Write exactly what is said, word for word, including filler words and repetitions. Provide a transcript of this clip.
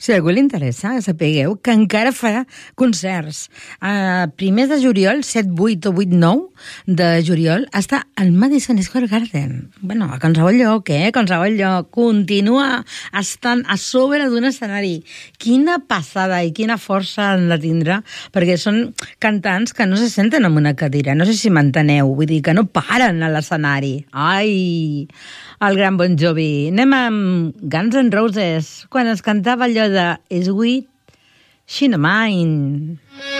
Si a algú li interessa, sapigueu que encara farà concerts. A primers de juliol, set, vuit o vuit, nou de juliol, està al Madison Square Garden. Bueno, a qualsevol lloc, eh? A qualsevol lloc. Continua estant a sobre d'un escenari. Quina passada i quina força han de tindre, perquè són cantants que no se senten en una cadira. No sé si m'enteneu, vull dir que no paren a l'escenari. Ai, el gran Bon Jovi. Anem amb Guns N' Roses, quan es cantava allò de Sweet Child O' Mine.